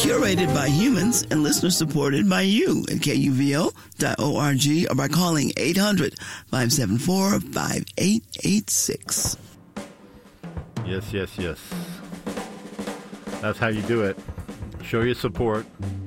Curated by humans and listeners supported by you at KUVO.org or by calling 800-574-5886. Yes, yes, yes. That's how you do it. Show your support.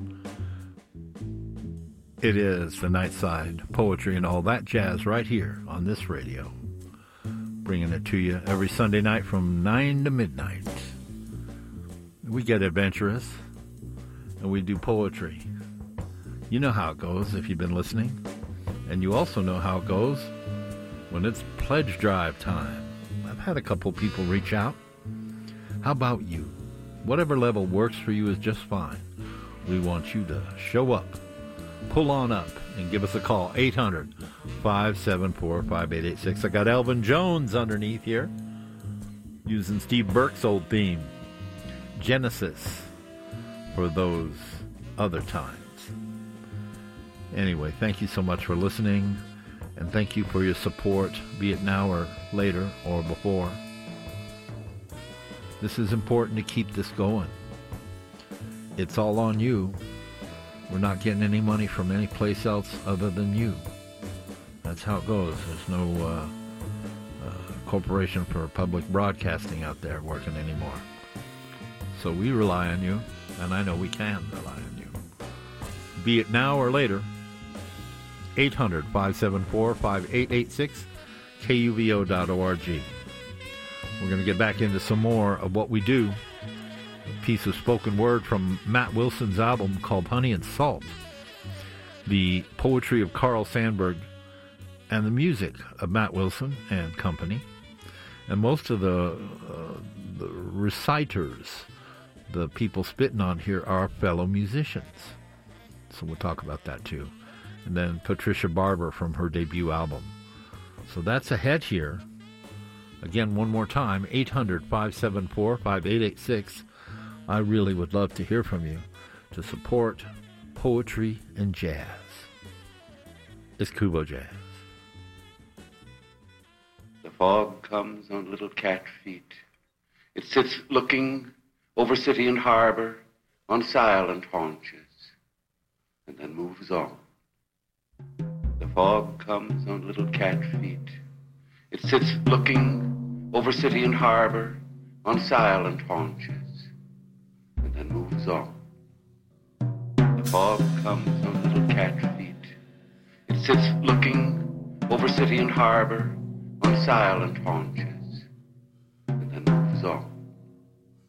It is the Nightside Poetry and all that jazz right here on this radio. Bringing it to you every Sunday night from 9 to midnight. We get adventurous and we do poetry. You know how it goes if you've been listening. And you also know how it goes when it's pledge drive time. I've had a couple people reach out. How about you? Whatever level works for you is just fine. We want you to show up, pull on up, and give us a call. 800-574-5886. I got Elvin Jones underneath here, using Steve Burke's old theme, Genesis, for those other times. Anyway, thank you so much for listening, and thank you for your support, be it now or later or before. This is important to keep this going. It's all on you. We're not getting any money from any place else other than you. That's how it goes. There's no corporation for public broadcasting out there working anymore. So we rely on you, and I know we can rely on you. Be it now or later, 800-574-5886, KUVO.org. We're going to get back into some more of what we do. A piece of spoken word from Matt Wilson's album called Honey and Salt. The poetry of Carl Sandburg and the music of Matt Wilson and company. And most of the reciters, the people spitting on here, are fellow musicians. So we'll talk about that too. And then Patricia Barber from her debut album. So that's ahead here. Again, one more time, 800-574-5886. I really would love to hear from you to support poetry and jazz. It's Kubo Jazz. The fog comes on little cat feet. It sits looking over city and harbor on silent haunches and then moves on. The fog comes on little cat feet. It sits looking over city and harbor on silent haunches and then moves on. The fog comes on little cat feet. It sits looking over city and harbor on silent haunches and then moves on.